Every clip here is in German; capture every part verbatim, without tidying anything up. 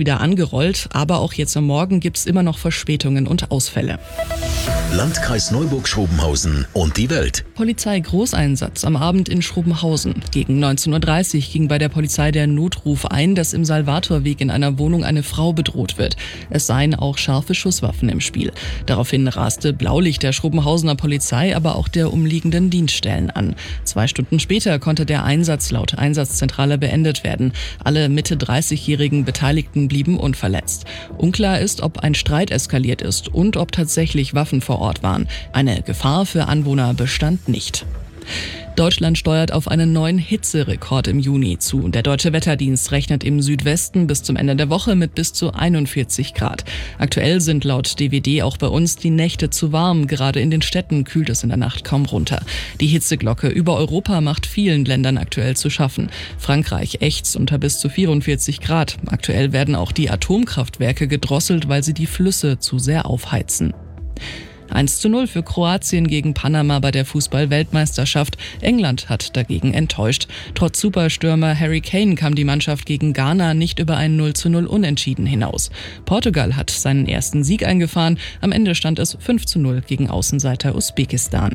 wieder angerollt, aber auch jetzt am Morgen gibt es immer noch Verspätungen und Ausfälle. Landkreis Neuburg-Schrobenhausen und die Welt. Polizei-Großeinsatz am Abend in Schrobenhausen. Gegen neunzehn Uhr dreißig ging bei der Polizei der Notruf ein, dass im Salvatorweg in einer Wohnung eine Frau bedroht wird. Es seien auch scharfe Schusswaffen im Spiel. Daraufhin raste Blaulicht der Schrobenhausener Polizei, aber auch der umliegenden Dienststellen an. Zwei Stunden später konnte der Einsatz laut Einsatzzentrale beendet werden. Alle Mitte dreißigjährigen Beteiligten blieben unverletzt. Unklar ist, ob ein Streit eskaliert ist und ob tatsächlich Waffen vor Ort waren. Eine Gefahr für Anwohner bestand nicht. Deutschland steuert auf einen neuen Hitzerekord im Juni zu. Der Deutsche Wetterdienst rechnet im Südwesten bis zum Ende der Woche mit bis zu einundvierzig Grad. Aktuell sind laut D W D auch bei uns die Nächte zu warm. Gerade in den Städten kühlt es in der Nacht kaum runter. Die Hitzeglocke über Europa macht vielen Ländern aktuell zu schaffen. Frankreich ächzt unter bis zu vierundvierzig Grad. Aktuell werden auch die Atomkraftwerke gedrosselt, weil sie die Flüsse zu sehr aufheizen. eins zu null für Kroatien gegen Panama bei der Fußball-Weltmeisterschaft. England hat dagegen enttäuscht. Trotz Superstürmer Harry Kane kam die Mannschaft gegen Ghana nicht über ein null zu null Unentschieden hinaus. Portugal hat seinen ersten Sieg eingefahren. Am Ende stand es fünf zu null gegen Außenseiter Usbekistan.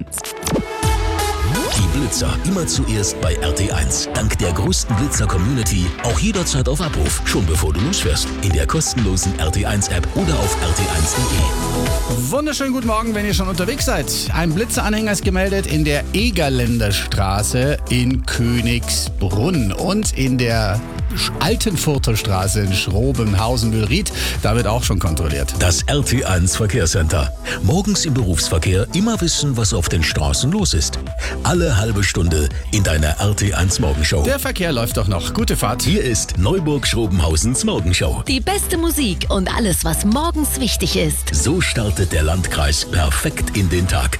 Die Blitzer immer zuerst bei R T eins. Dank der größten Blitzer-Community auch jederzeit auf Abruf, schon bevor du losfährst. In der kostenlosen R T eins App oder auf r t eins punkt d e. Wunderschönen guten Morgen, wenn ihr schon unterwegs seid. Ein Blitzeranhänger ist gemeldet in der Egerländer Straße in Königsbrunn und in der Altenfurter Straße in Schrobenhausen-Mühlried. Da wird auch schon kontrolliert. Das R T eins Verkehrscenter. Morgens im Berufsverkehr immer wissen, was auf den Straßen los ist. Alle halbe Stunde in deiner R T eins Morgenshow. Der Verkehr läuft doch noch. Gute Fahrt. Hier ist Neuburg-Schrobenhausens Morgenshow. Die beste Musik und alles, was morgens wichtig ist. So startet der Landkreis perfekt in den Tag.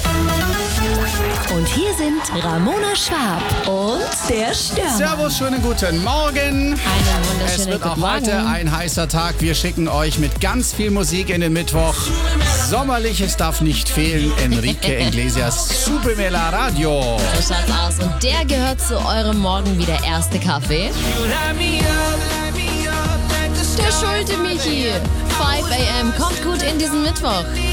Und hier sind Ramona Schwab und der Stürmer. Servus, schönen guten Morgen. Einen wunderschönen Es wird auch guten Morgen. heute ein heißer Tag. Wir schicken euch mit ganz viel Musik in den Mittwoch. Sommerliches darf nicht fehlen. Enrique Iglesias, Sube me la Radio. So schaut's aus. Und der gehört zu eurem Morgen wie der erste Kaffee. Der Schulte Michi. fünf a m kommt gut in diesen Mittwoch.